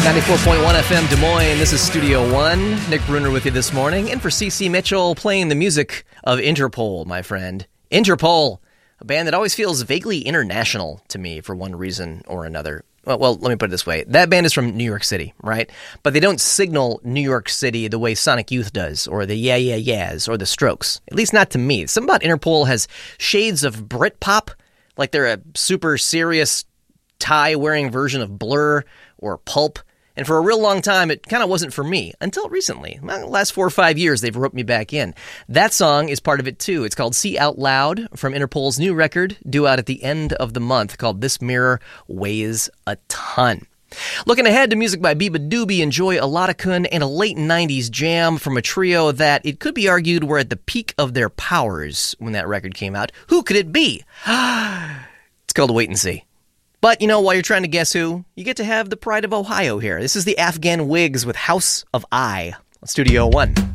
94.1 FM Des Moines, this is Studio One. Nick Bruner with you this morning, and for CC Mitchell playing the music of Interpol, my friend. Interpol, a band that always feels vaguely international to me for one reason or another. Well, let me put it this way. That band is from New York City, right? But they don't signal New York City the way Sonic Youth does, or the Yeah Yeah Yeahs, or the Strokes. At least not to me. Something about Interpol has shades of Britpop, like they're a super serious tie-wearing version of Blur or Pulp. And for a real long time, it kind of wasn't for me, until recently. Well, the last 4 or 5 years, they've roped me back in. That song is part of it, too. It's called See Out Loud from Interpol's new record, due out at the end of the month, called This Mirror Weighs a Ton. Looking ahead to music by Biba Doobie, enjoy Aladakun and a late 90s jam from a trio that it could be argued were at the peak of their powers when that record came out. Who could it be? It's called Wait and See. But, you know, while you're trying to guess who, you get to have the pride of Ohio here. This is the Afghan Wigs with House of I on Studio One.